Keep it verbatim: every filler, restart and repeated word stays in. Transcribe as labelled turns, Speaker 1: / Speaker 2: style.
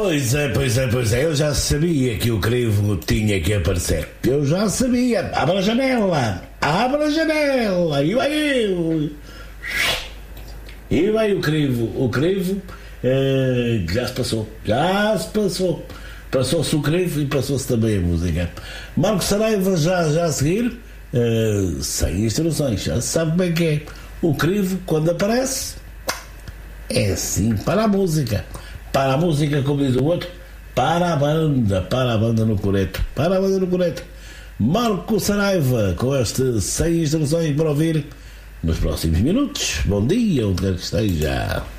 Speaker 1: Pois é, pois é, pois é. Eu já sabia que o crivo tinha que aparecer. Eu já sabia. Abra a janela. Abra a janela. E vai eu. E vai o crivo. O crivo eh, já se passou. Já se passou. Passou-se o crivo e passou-se também a música. Marco Saraiva já, já a seguir, eh, sem instruções. Já se sabe bem que é. O crivo, quando aparece, é assim, para a música. Para a música, como diz o outro, para a banda, para a banda no coreto, para a banda no coreto. Marco Saraiva, com este sem instruções para ouvir nos próximos minutos. Bom dia, onde quer que esteja.